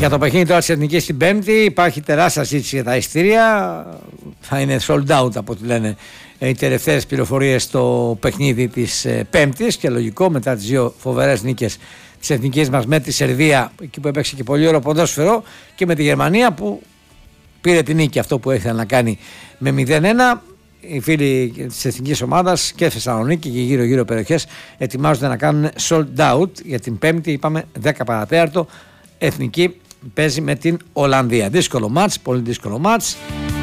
Για το παιχνίδι τώρα της Εθνικής την Πέμπτη υπάρχει τεράστια ζήτηση για τα εισιτήρια. Θα είναι sold out από ό,τι λένε οι τελευταίες πληροφορίες στο παιχνίδι της Πέμπτης, και λογικό μετά τις δύο φοβερές νίκες της Εθνικής μας με τη Σερβία, εκεί που έπαιξε και πολύ ωραίο ποδόσφαιρο, και με τη Γερμανία που πήρε την νίκη, αυτό που ήθελε να κάνει, με 0-1. Οι φίλοι της εθνικής ομάδας και Θεσσαλονίκη και γύρω-γύρω περιοχές ετοιμάζονται να κάνουν sold out για την Πέμπτη. Είπαμε 10 παρατέταρτο. Εθνική παίζει με την Ολλανδία. Δύσκολο μάτς, πολύ δύσκολο μάτς.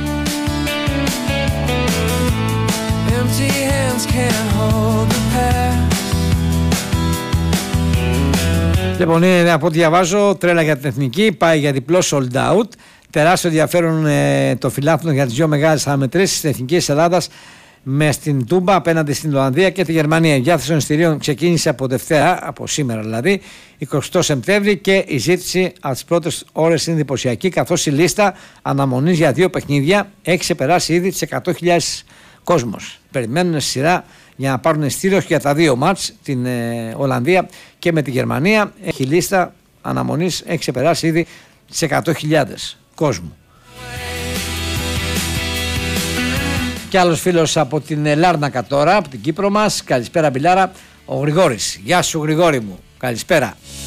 Λοιπόν, είναι από ό,τι διαβάζω τρέλα για την εθνική. Πάει για διπλό sold out. Τεράστιο ενδιαφέρον το φιλάθλο για τις δύο μεγάλες αναμετρήσεις της Εθνικής Ελλάδας με στην Τούμπα απέναντι στην Ολλανδία και τη Γερμανία. Η διάθεση των εισιτηρίων ξεκίνησε από Δευτέρα, από σήμερα δηλαδή, 28 Σεπτέμβρη, και η ζήτηση από τις πρώτες ώρες είναι εντυπωσιακή, καθώς η λίστα αναμονής για δύο παιχνίδια έχει ξεπεράσει ήδη τις 100.000 κόσμος. Περιμένουν σειρά για να πάρουν εισιτήριο για τα δύο μάτς, την Ολλανδία και με τη Γερμανία. Η λίστα αναμονής έχει ξεπεράσει ήδη τις 100.000 κόσμου. Και άλλος φίλος από την Λάρνακα τώρα, από την Κύπρο μας. Καλησπέρα Μπιλάρα, ο Γρηγόρης. Γεια σου Γρηγόρη μου, καλησπέρα.